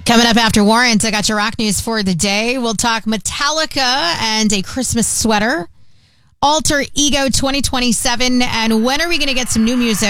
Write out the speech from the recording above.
Coming up after Warrant, I got your rock news for the day. We'll talk Metallica and a Christmas sweater, Alter Ego 2027, and when are we going to get some new music?